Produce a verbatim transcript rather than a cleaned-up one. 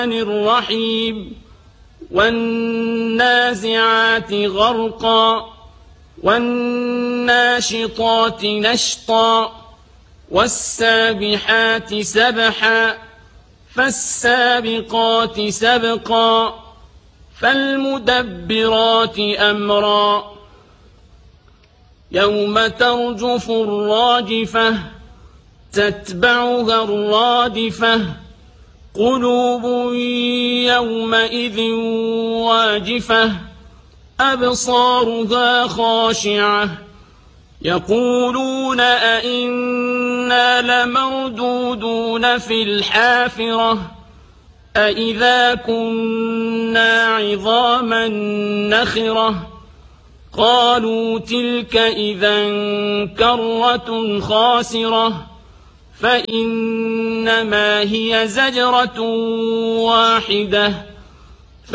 الرحيم والنازعات غرقا والناشطات نشطا والسابحات سبحا فالسابقات سبقا فالمدبرات أمرا يوم ترجف الراجفة تتبعها الرادفة قلوب يومئذ واجفة أبصارها خاشعة يقولون أئنا لمردودون في الحافرة أئذا كنا عظاما نخرة قالوا تلك إذا كرة خاسرة فإنما هي زجرة واحدة